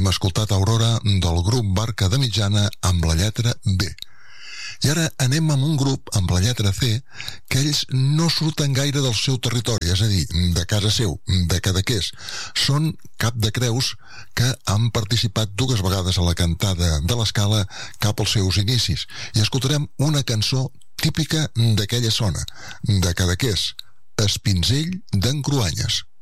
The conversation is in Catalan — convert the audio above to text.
Hem escoltat Aurora del grup Barca de Mitjana amb la lletra B. I ara anem amb un grup amb la lletra C que ells no surten gaire del seu territori, és a dir, de casa seu, de Cadaqués. Són Cap de Creus, que han participat 2 vegades a la cantada de l'Escala cap als seus inicis. I escoltarem una cançó típica d'aquella zona, de Cadaqués, Espinzell d'en Cruanyes.